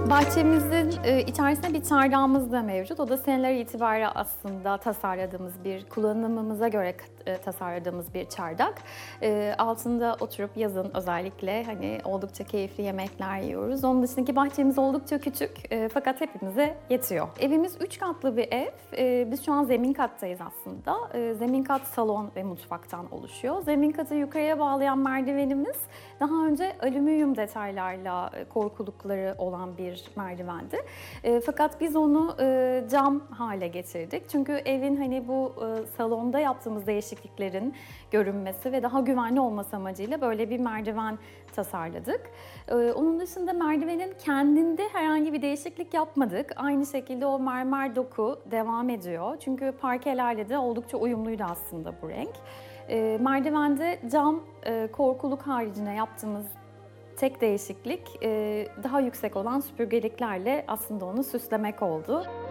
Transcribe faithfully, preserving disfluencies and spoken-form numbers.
Bahçemizin e, içerisinde bir çardağımız da mevcut. O da seneler itibariyle aslında tasarladığımız bir, kullanımımıza göre e, tasarladığımız bir çardak. E, altında oturup yazın özellikle hani oldukça keyifli yemekler yiyoruz. Onun dışındaki bahçemiz oldukça küçük e, fakat hepimize yetiyor. Evimiz üç katlı bir ev. E, biz şu an zemin kattayız aslında. E, zemin kat salon ve mutfaktan oluşuyor. Zemin katı yukarıya bağlayan merdivenimiz daha önce alüminyum detaylarla e, korkulukları olan bir merdivendi. E, fakat biz onu e, cam hale getirdik. Çünkü evin hani bu e, salonda yaptığımız değişikliklerin görünmesi ve daha güvenli olması amacıyla böyle bir merdiven tasarladık. E, onun dışında merdivenin kendinde herhangi bir değişiklik yapmadık. Aynı şekilde o mermer doku devam ediyor. Çünkü parkelerle de oldukça uyumluydu aslında bu renk. E, merdivende cam e, korkuluk haricinde yaptığımız tek değişiklik e, daha yüksek olan süpürgeliklerle aslında onu süslemek oldu.